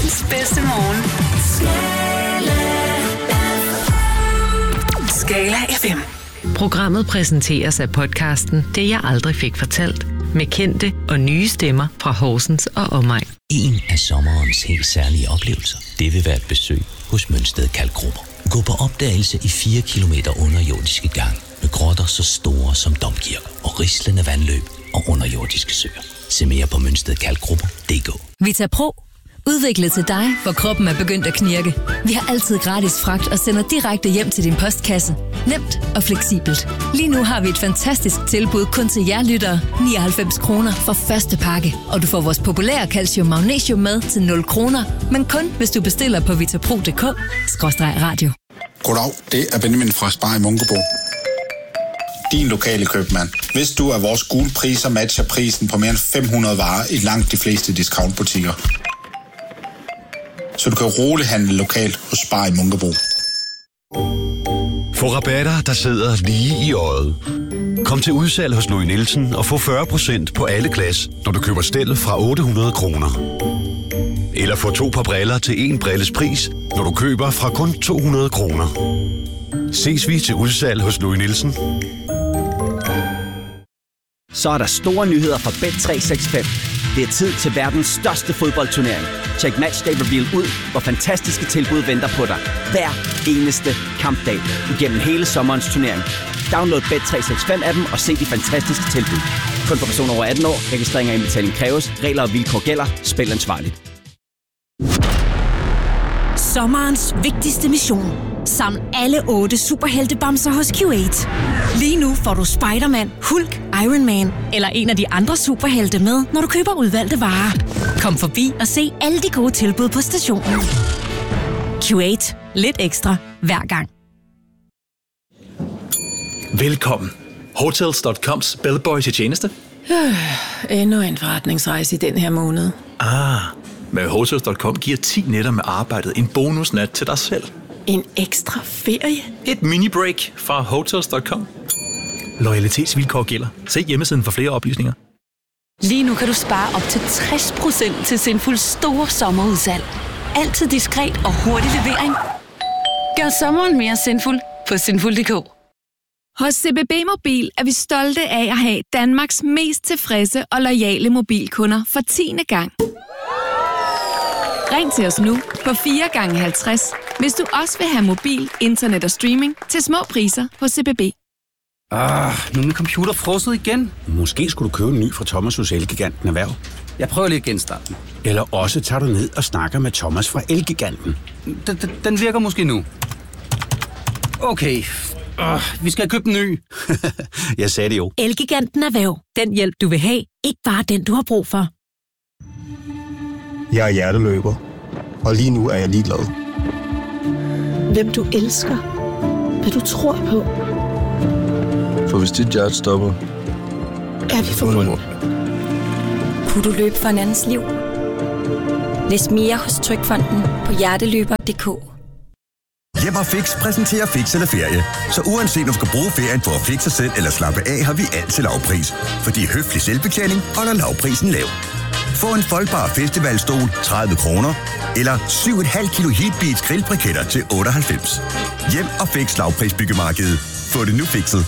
Verdens bedste morgen. Skala FM. Programmet præsenteres af podcasten Det jeg aldrig fik fortalt, med kendte og nye stemmer fra Horsens og omegn. En af sommerens helt særlige oplevelser, det vil være et besøg hos Mønsted Kalkgruber. Gå på opdagelse i 4 kilometer underjordiske gange med grotter så store som domkirker og rislende vandløb og underjordiske søer. Se mere på mønstedkalkgrupper.dk. Vitapro. Udviklet til dig, hvor kroppen er begyndt at knirke. Vi har altid gratis fragt og sender direkte hjem til din postkasse. Nemt og fleksibelt. Lige nu har vi et fantastisk tilbud kun til jer lyttere. 99 kroner for første pakke. Og du får vores populære calcium magnesium med til 0 kroner. Men kun hvis du bestiller på vitapro.dk/radio. Goddag, det er Benjamin fra Spar i Munkebo. Din lokale købmand. Hvis du er vores gule priser matcher prisen på mere end 500 varer i langt de fleste discountbutikker. Så du kan roligt handle lokalt hos Spar i Munkebo. Få rabatter, der sidder lige i øjet. Kom til udsalg hos Louis Nielsen og få 40% på alle glas, når du køber stel fra 800 kroner. Eller få 2 par briller til 1 brilles pris, når du køber fra kun 200 kroner. Ses vi til udsalg hos Louis Nielsen. Så er der store nyheder fra Bet365. Det er tid til verdens største fodboldturnering. Check Matchday Reveal ud, hvor fantastiske tilbud venter på dig. Hver eneste kampdag igennem hele sommerens turnering. Download Bet365-appen og se de fantastiske tilbud. Kun for personer over 18 år. Registrering og indbetaling kræves. Regler og vilkår gælder. Spil ansvarligt. Sommerens vigtigste mission. Saml alle 8 superheltebamser hos Q8. Lige nu får du Spider-Man, Hulk, Iron Man eller en af de andre superhelte med, når du køber udvalgte varer. Kom forbi og se alle de gode tilbud på stationen. Q8. Lidt ekstra hver gang. Velkommen. Hotels.coms bellboys i tjeneste. Endnu en forretningsrejse i den her måned. Med Hotels.com giver 10 nætter med arbejdet en bonusnat til dig selv. En ekstra ferie? Et mini-break fra Hotels.com. Loyalitetsvilkår gælder. Se hjemmesiden for flere oplysninger. Lige nu kan du spare op til 60% til Sinfuls store sommerudsalg. Altid diskret og hurtig levering. Gør sommeren mere sinful på sinful.dk. Hos CBB Mobil er vi stolte af at have Danmarks mest tilfredse og loyale mobilkunder for 10. gang. Ring til os nu på 4 gange 50, hvis du også vil have mobil, internet og streaming til små priser hos CBB. Nu er min computer frosset igen. Måske skulle du købe en ny fra Thomas hos Elgiganten Erhverv. Jeg prøver lige at genstarte den. Eller også tager du ned og snakker med Thomas fra Elgiganten. Den virker måske nu. Okay. Vi skal købe en ny. Jeg sagde det jo. Elgiganten Erhverv. Den hjælp, du vil have. Ikke bare den, du har brug for. Jeg er hjerteløber, og lige nu er jeg ligeglad. Hvem du elsker. Hvad du tror på. For hvis dit hjerte stopper, er vi forbundet. Kunne du løbe for en andens liv? Læs mere hos Trygfonden på hjerteløber.dk. Hjem og Fix præsenterer Fix eller Ferie. Så uanset om du skal bruge ferien på at fikse sig selv eller slappe af, har vi altid lavpris. Fordi høflig selvbetjening holder lavprisen lav. Få en foldbar festivalstol 30 kroner, eller 7,5 kilo Heatbeats grillbriketter til 98. Hjem og Fix lavprisbyggemarkedet. Få det nu fikset.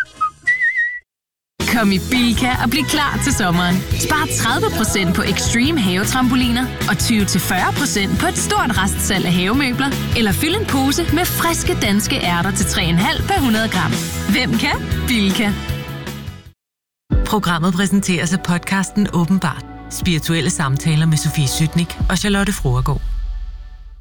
Kom i Bilka og bliv klar til sommeren. Spar 30% på Extreme havetrampoliner og 20-40% på et stort restsalg af havemøbler. Eller fyld en pose med friske danske ærter til 3,5 per 100 gram. Hvem kan? Bilka. Programmet præsenteres af podcasten Åbenbart. Spirituelle samtaler med Sofie Sytnik og Charlotte Froergaard.